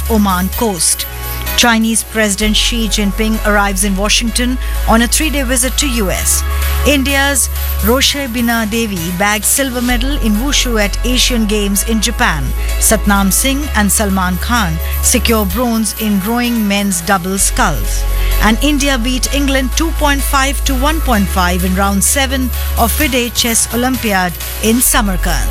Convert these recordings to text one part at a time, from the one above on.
Oman coast. Chinese President Xi Jinping arrives in Washington on a 3-day visit to US. India's Roshebina Devi bagged silver medal in wushu at Asian Games in Japan. Satnam Singh and Salman Khan secure bronze in rowing men's double sculls. And India beat England 2.5 to 1.5 in round 7 of FIDE Chess Olympiad in Samarkand.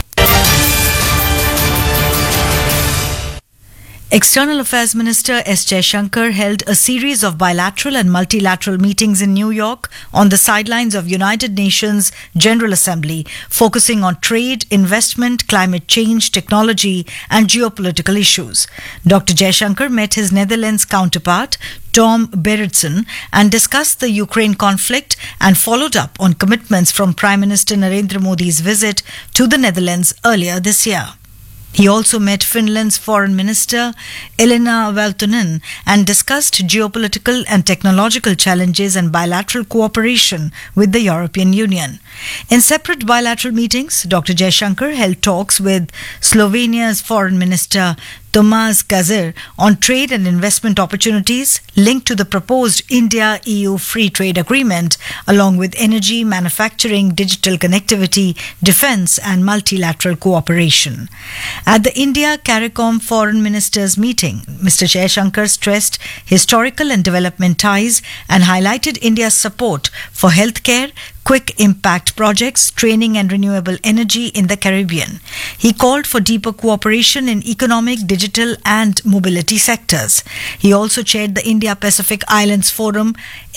External Affairs Minister S. Jaishankar held a series of bilateral and multilateral meetings in New York on the sidelines of United Nations General Assembly, focusing on trade, investment, climate change, technology, and geopolitical issues. Dr. Jaishankar met his Netherlands counterpart, Tom Berendsen, and discussed the Ukraine conflict and followed up on commitments from Prime Minister Narendra Modi's visit to the Netherlands earlier this year. He also met Finland's Foreign Minister Elina Valtonen and discussed geopolitical and technological challenges and bilateral cooperation with the European Union. In separate bilateral meetings, Dr. Jaishankar held talks with Slovenia's Foreign Minister Tomas Kazir on trade and investment opportunities linked to the proposed India-EU Free Trade Agreement, along with energy, manufacturing, digital connectivity, defence and multilateral cooperation. At the India-CARICOM Foreign Ministers meeting, Mr. Jaishankar stressed historical and development ties and highlighted India's support for healthcare, quick impact projects, training and renewable energy in the Caribbean. He called for deeper cooperation in economic, digital and mobility sectors. He also chaired the India-Pacific Islands Forum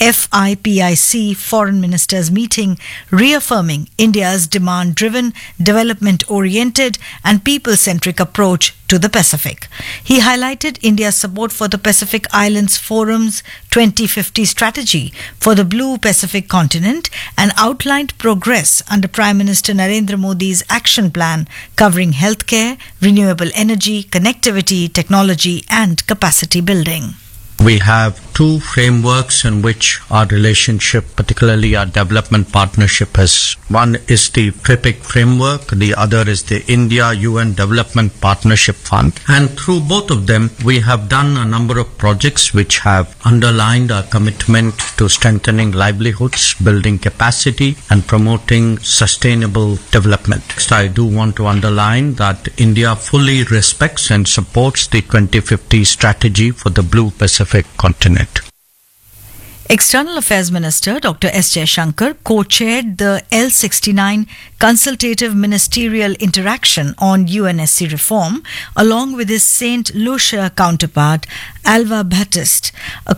FIPIC Foreign Ministers meeting, reaffirming India's demand-driven, development-oriented and people-centric approach to the Pacific. He highlighted India's support for the Pacific Islands Forum's 2050 strategy for the Blue Pacific continent and outlined progress under Prime Minister Narendra Modi's action plan covering healthcare, renewable energy, connectivity, technology and capacity building. We have two frameworks in which our relationship, particularly our development partnership, is. One is the FIPIC framework, the other is the India-UN Development Partnership Fund. And through both of them, we have done a number of projects which have underlined our commitment to strengthening livelihoods, building capacity, and promoting sustainable development. Next, I do want to underline that India fully respects and supports the 2050 strategy for the Blue Pacific continent. External Affairs Minister Dr. S. Jaishankar co-chaired the L69 Consultative Ministerial Interaction on UNSC reform, along with his St. Lucia counterpart, Alva Baptiste.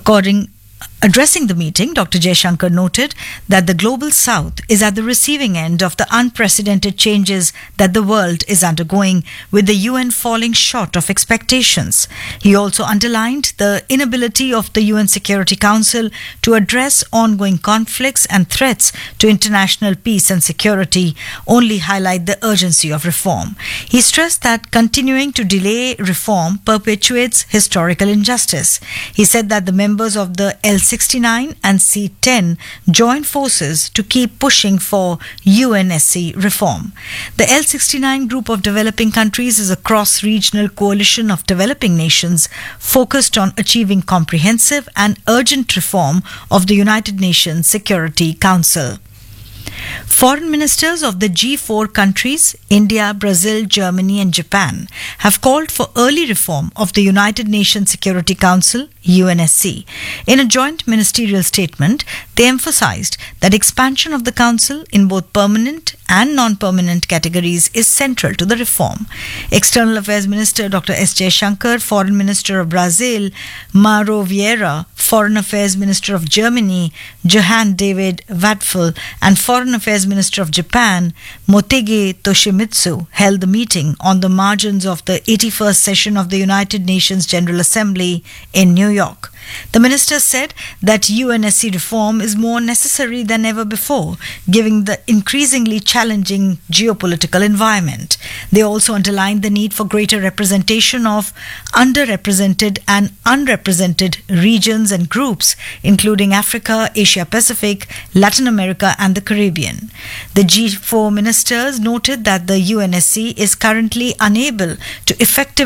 Addressing the meeting, Dr. Jaishankar noted that the Global South is at the receiving end of the unprecedented changes that the world is undergoing, with the UN falling short of expectations. He also underlined the inability of the UN Security Council to address ongoing conflicts and threats to international peace and security, only highlight the urgency of reform. He stressed that continuing to delay reform perpetuates historical injustice. He said that the members of the L69 and C10 joined forces to keep pushing for UNSC reform. The L69 group of developing countries is a cross-regional coalition of developing nations focused on achieving comprehensive and urgent reform of the United Nations Security Council. Foreign ministers of the G4 countries, India, Brazil, Germany and Japan, have called for early reform of the United Nations Security Council, UNSC. In a joint ministerial statement, they emphasized that expansion of the Council in both permanent and non-permanent categories is central to the reform. External Affairs Minister Dr. S. Jaishankar, Foreign Minister of Brazil, Mauro Vieira, Foreign Affairs Minister of Germany, Johann David Wadfel, and Foreign Affairs Minister of Japan, Motegi Toshimitsu, held the meeting on the margins of the 81st session of the United Nations General Assembly in New York. The minister said that UNSC reform is more necessary than ever before, given the increasingly challenging geopolitical environment. They also underlined the need for greater representation of underrepresented and unrepresented regions and groups, including Africa, Asia Pacific, Latin America and the Caribbean. The G4 ministers noted that the UNSC is currently unable to effectively